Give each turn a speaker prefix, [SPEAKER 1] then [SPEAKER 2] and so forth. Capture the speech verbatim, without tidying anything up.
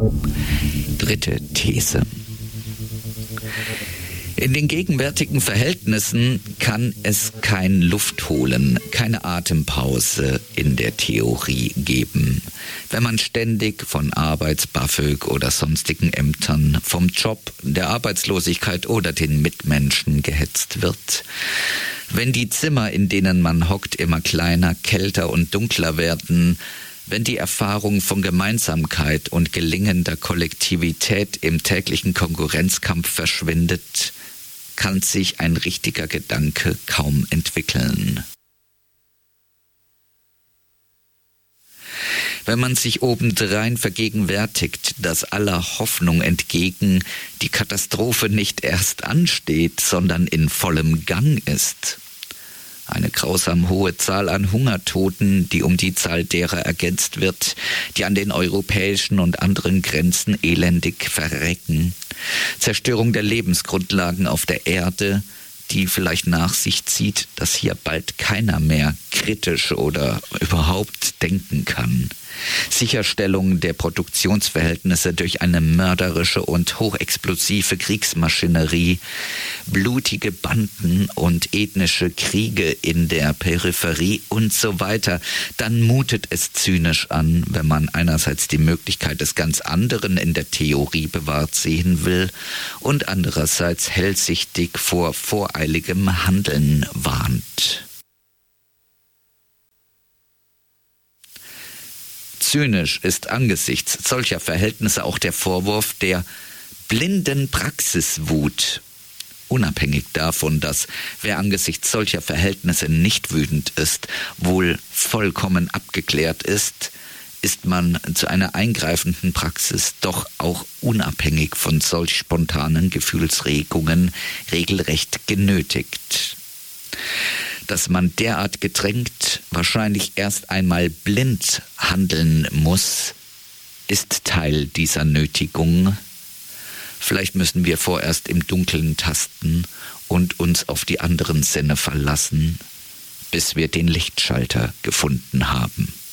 [SPEAKER 1] Dritte These. In den gegenwärtigen Verhältnissen kann es kein Luftholen, keine Atempause in der Theorie geben. Wenn man ständig von Arbeits-, BAföG oder sonstigen Ämtern, vom Job, der Arbeitslosigkeit oder den Mitmenschen gehetzt wird. Wenn die Zimmer, in denen man hockt, immer kleiner, kälter und dunkler werden, wenn die Erfahrung von Gemeinsamkeit und gelingender Kollektivität im täglichen Konkurrenzkampf verschwindet, kann sich ein richtiger Gedanke kaum entwickeln. Wenn man sich obendrein vergegenwärtigt, dass aller Hoffnung entgegen die Katastrophe nicht erst ansteht, sondern in vollem Gang ist. Eine grausam hohe Zahl an Hungertoten, die um die Zahl derer ergänzt wird, die an den europäischen und anderen Grenzen elendig verrecken. Zerstörung der Lebensgrundlagen auf der Erde, die vielleicht nach sich zieht, dass hier bald keiner mehr kritisch oder überhaupt denken kann. Sicherstellung der Produktionsverhältnisse durch eine mörderische und hochexplosive Kriegsmaschinerie, blutige Banden und ethnische Kriege in der Peripherie und so weiter, dann mutet es zynisch an, wenn man einerseits die Möglichkeit des ganz anderen in der Theorie bewahrt sehen will und andererseits hellsichtig vor voreiligem Handeln warnt. Zynisch ist angesichts solcher Verhältnisse auch der Vorwurf der blinden Praxiswut. Unabhängig davon, dass wer angesichts solcher Verhältnisse nicht wütend ist, wohl vollkommen abgeklärt ist, ist man zu einer eingreifenden Praxis doch auch unabhängig von solch spontanen Gefühlsregungen regelrecht genötigt. Dass man derart gedrängt, wahrscheinlich erst einmal blind handeln muss, ist Teil dieser Nötigung. Vielleicht müssen wir vorerst im Dunkeln tasten und uns auf die anderen Sinne verlassen, bis wir den Lichtschalter gefunden haben.